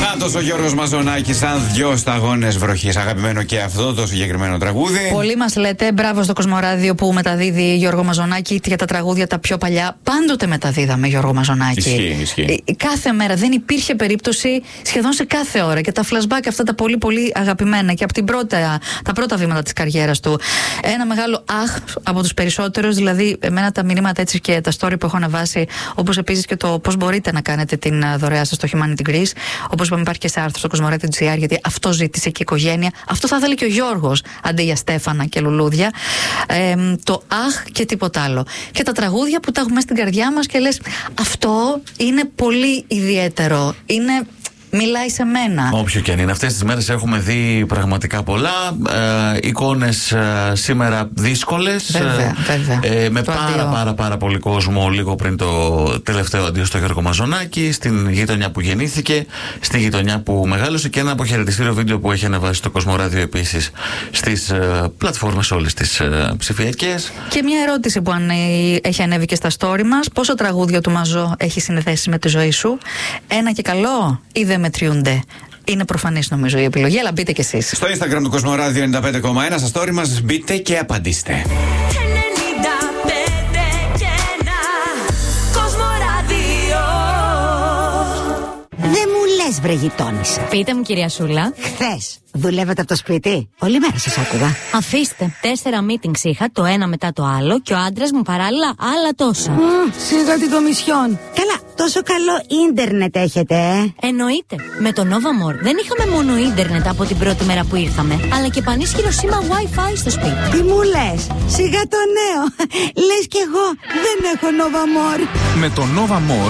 Νάτος ο Γιώργος Μαζονάκης, σαν δυο σταγόνες βροχής. Αγαπημένο και αυτό το συγκεκριμένο τραγούδι. Πολλοί μας λέτε μπράβο στο Κοσμοράδιο που μεταδίδει Γιώργο Μαζονάκη για τα τραγούδια τα πιο παλιά. Πάντοτε μεταδίδαμε Γιώργο Μαζονάκη. Ισχύει. Κάθε μέρα. Δεν υπήρχε περίπτωση, σχεδόν σε κάθε ώρα. Και τα flashback αυτά τα πολύ πολύ αγαπημένα και από τα πρώτα βήματα της καριέρας του. Ένα μεγάλο αχ από τους περισσότερους. Δηλαδή, εμένα τα μηνύματα έτσι και τα story που έχω ανεβάσει, όπως επίσης και το πώς μπορείτε να κάνετε την δωρεά σας στο Humanity Greece. Όπως είπαμε, υπάρχει και σε άρθρο στο Κοσμοράδιο.gr, γιατί αυτό ζήτησε και η οικογένεια. Αυτό θα ήθελε και ο Γιώργος αντί για Στέφανα και λουλούδια. Το αχ και τίποτα άλλο. Και τα τραγούδια που τα έχουμε στην καρδιά μας και λες, αυτό είναι πολύ ιδιαίτερο. Μιλάει σε μένα. Όποιο και αν είναι. Αυτές τις μέρες έχουμε δει πραγματικά πολλά. Εικόνες σήμερα δύσκολες. Βέβαια. Με πάρα πολύ κόσμο λίγο πριν το τελευταίο αντίο στο Γιώργο Μαζονάκη, στην γειτονιά που γεννήθηκε, στη γειτονιά που μεγάλωσε, και ένα αποχαιρετιστήριο βίντεο που έχει ανεβάσει το Κοσμοράδιο επίσης στις πλατφόρμες όλες τις ψηφιακές. Και μια ερώτηση που έχει ανέβει και στα story μας. Πόσο τραγούδια του Μαζό έχει συνδέσει με τη ζωή σου? Ένα και καλό ή δεν μετριούνται? Είναι προφανής νομίζω η επιλογή, αλλά μπείτε κι εσείς. Στο Instagram του Κοσμοράδιο 95,1 στα story μας μπείτε και απαντήστε. Δεν μου λες, βρε γειτόνισσα. Πείτε μου, κυρία Σούλα. Χθες δουλεύατε από το σπίτι? Όλη μέρα σας άκουγα. Αφήστε. 4 meetings είχα, το ένα μετά το άλλο, και ο άντρας μου παράλληλα άλλα τόσα. Σιγά την κομισιόν. Καλά, τόσο καλό ίντερνετ έχετε, Εννοείται. Με το Nova More δεν είχαμε μόνο ίντερνετ από την πρώτη μέρα που ήρθαμε, αλλά και πανίσχυρο σήμα Wi-Fi στο σπίτι. Τι μου λες? Σιγά το νέο. Λες κι εγώ δεν έχω Nova More. Με το Nova More